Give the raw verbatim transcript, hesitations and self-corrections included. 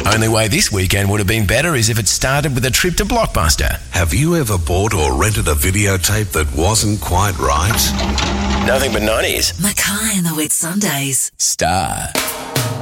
Only way this weekend would have been better is if it started with a trip to Blockbuster. Have you ever bought or rented a videotape that wasn't quite right? Nothing but nineties. Mackay and the Wet Sundays. Star.